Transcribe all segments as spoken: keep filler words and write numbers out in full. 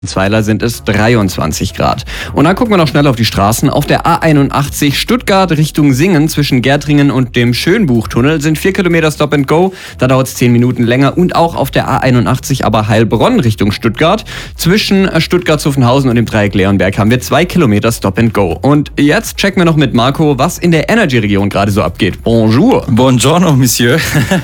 Weiler sind es dreiundzwanzig Grad. Und dann gucken wir noch schnell auf die Straßen. Auf der A einundachtzig Stuttgart Richtung Singen zwischen Gärtringen und dem Schönbuchtunnel sind vier Kilometer Stop and Go. Da dauert es zehn Minuten länger. Und auch auf der A einundachtzig aber Heilbronn Richtung Stuttgart. Zwischen Stuttgart-Zuffenhausen und dem Dreieck Leonberg haben wir zwei Kilometer Stop and Go. Und jetzt checken wir noch mit Marco, was in der Energy-Region gerade so abgeht. Bonjour. Buongiorno, Monsieur.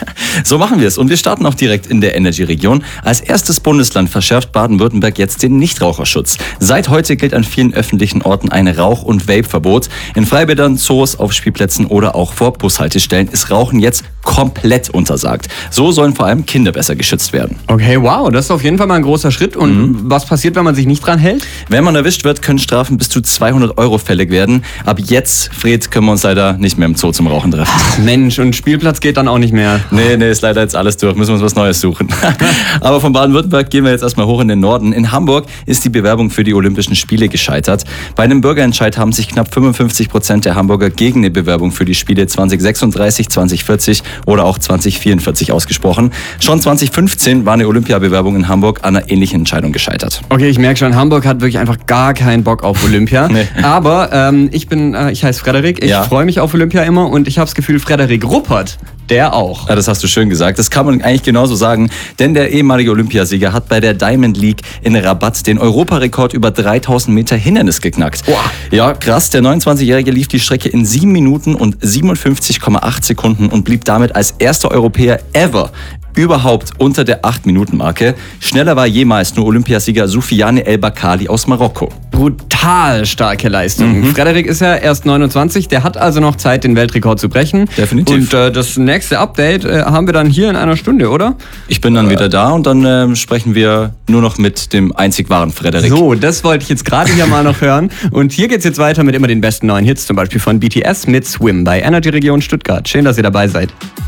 So machen wir es. Und wir starten auch direkt in der Energy-Region. Als erstes Bundesland verschärft Baden-Württemberg jetzt den Nichtraucherschutz. Seit heute gilt an vielen öffentlichen Orten ein Rauch- und Vape-Verbot. In Freibädern, Zoos, auf Spielplätzen oder auch vor Bushaltestellen ist Rauchen jetzt komplett untersagt. So sollen vor allem Kinder besser geschützt werden. Okay, wow, das ist auf jeden Fall mal ein großer Schritt. Und mhm. was passiert, wenn man sich nicht dran hält? Wenn man erwischt wird, können Strafen bis zu zweihundert Euro fällig werden. Ab jetzt, Fred, können wir uns leider nicht mehr im Zoo zum Rauchen treffen. Ach, Mensch, und Spielplatz geht dann auch nicht mehr. Nee, nee, ist leider jetzt alles durch. Müssen wir uns was Neues suchen. Aber von Baden-Württemberg gehen wir jetzt erstmal hoch in den Norden. In Hamburg ist die Bewerbung für die Olympischen Spiele gescheitert. Bei einem Bürgerentscheid haben sich knapp fünfundfünfzig Prozent der Hamburger gegen eine Bewerbung für die Spiele zwanzig sechsunddreißig, zwanzig vierzig oder auch zwanzig vierundvierzig ausgesprochen. Schon zwanzig fünfzehn war eine Olympiabewerbung in Hamburg an einer ähnlichen Entscheidung gescheitert. Okay, ich merke schon, Hamburg hat wirklich einfach gar keinen Bock auf Olympia. Nee. Aber ähm, ich bin, äh, ich heiße Frederik, ich ja. freue mich auf Olympia immer und ich habe das Gefühl, Frederik Ruppert, der auch. Ja, das hast du schön gesagt. Das kann man eigentlich genauso sagen, denn der ehemalige Olympiasieger hat bei der Diamond League in Rabat den Europarekord über dreitausend Meter Hindernis geknackt. Boah. Ja, krass. Der neunundzwanzigjährige lief die Strecke in sieben Minuten und siebenundfünfzig Komma acht Sekunden und blieb damit als erster Europäer ever überhaupt unter der acht Minuten Marke. Schneller war jemals nur Olympiasieger Soufiane El Bakkali aus Marokko. Brutal starke Leistung. Mhm. Frederik ist ja erst neunundzwanzig, der hat also noch Zeit, den Weltrekord zu brechen. Definitiv. Und äh, das nächste Update äh, haben wir dann hier in einer Stunde, oder? Ich bin dann äh, wieder da und dann äh, sprechen wir nur noch mit dem einzig wahren Frederik. So, das wollte ich jetzt gerade hier mal noch hören. Und hier geht's jetzt weiter mit immer den besten neuen Hits, zum Beispiel von B T S mit Swim bei Energy Region Stuttgart. Schön, dass ihr dabei seid.